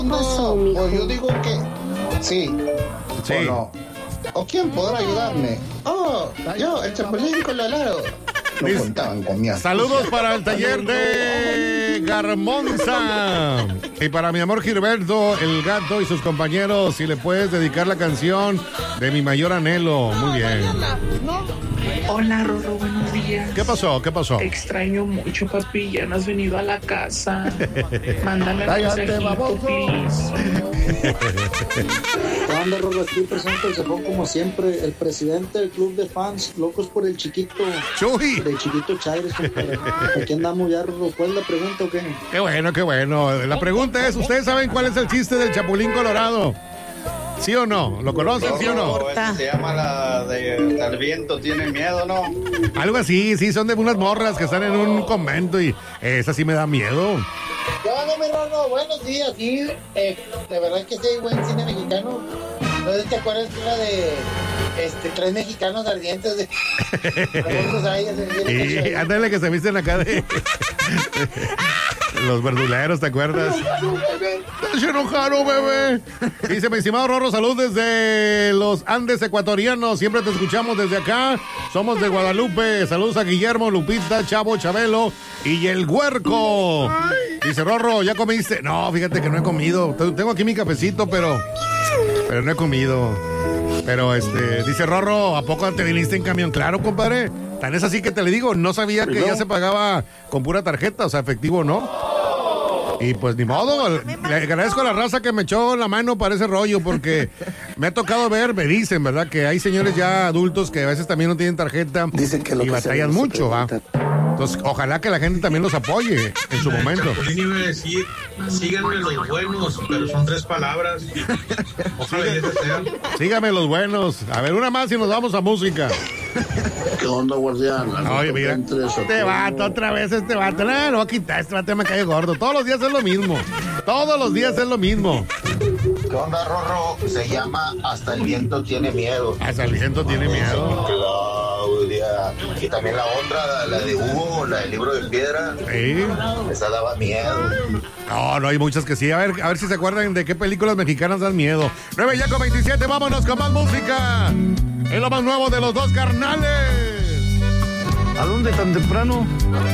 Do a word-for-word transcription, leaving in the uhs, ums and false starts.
pasó, mijo? Pues yo digo que sí. Sí. ¿O no? ¿O quién podrá ayudarme? Oh, yo, el Chapulín Colorado. No Dice- contaban con mi astucia. Saludos para el taller de Garmonza. Y para mi amor Gilberto, el gato y sus compañeros, si le puedes dedicar la canción de mi mayor anhelo. Muy bien. Hola, Rorro, buenos días. ¿Qué pasó? ¿Qué pasó? Te extraño mucho, papi. Ya no has venido a la casa. Mándame un Cállate, mensajito, baboso. please. Anda, Rorro, aquí presente el Zapón como siempre, el presidente del club de fans, locos por el chiquito, Chuy. del chiquito Chaires. compadre. Aquí andamos ya, Rorro. ¿Cuál es la pregunta o qué? Qué bueno, qué bueno. La pregunta es, ¿ustedes saben cuál es el chiste del Chapulín Colorado? ¿Sí o no? ¿Lo conocen, sí o no? Esa se llama la de Al viento tiene miedo, ¿no? Algo así, sí, son de unas morras que están en un convento y esa sí me da miedo. Yo no, mi Rorro, buenos días. Sí, eh, de verdad que sí hay buen cine mexicano. No sé si te acuerdas que era de este, tres mexicanos ardientes de Alfonso Sayas, el- Y ándale que se visten acá de los verduleros, ¿te acuerdas? ¡Se enojaron, bebé! Dice, mi estimado Rorro, salud desde los Andes ecuatorianos. Siempre te escuchamos desde acá. Somos de Guadalupe. Saludos a Guillermo, Lupita, Chavo, Chabelo y el Huerco. Dice, Rorro, ¿ya comiste? No, fíjate que no he comido. Tengo aquí mi cafecito, pero... Pero no he comido. Pero este, dice Rorro, ¿a poco te viniste en camión? Claro, compadre. Tan es así que te le digo, no sabía que ya se pagaba con pura tarjeta, o sea, efectivo, ¿no? Y pues ni modo, le agradezco a la raza que me echó la mano para ese rollo, porque me ha tocado ver, me dicen, ¿verdad? Que hay señores ya adultos que a veces también no tienen tarjeta. Dicen que lo y que batallan se mucho, ¿va? pregunta. Entonces, ojalá que la gente también los apoye en su momento. Chapulín iba a decir, síganme los buenos, pero son tres palabras. Ojalá y esas sean. Sígame los buenos. A ver, una más y nos vamos a música. ¿Qué onda, guardián? Oye, mira, este vato, otra vez este vato. No, lo voy a quitar, este vato me cae gordo. Todos los días es lo mismo. Todos los días es lo mismo. ¿Qué onda, Rorro? Se llama Hasta el viento tiene miedo. Hasta el viento tiene miedo. Claudia. Y también la otra, la de Hugo, la del libro de piedra. Sí. Esa daba miedo. No, no hay muchas que sí. A ver, a ver si se acuerdan de qué películas mexicanas dan miedo. nueve ya con veintisiete, vámonos con más música. Es lo más nuevo de los dos carnales. ¿A dónde tan temprano?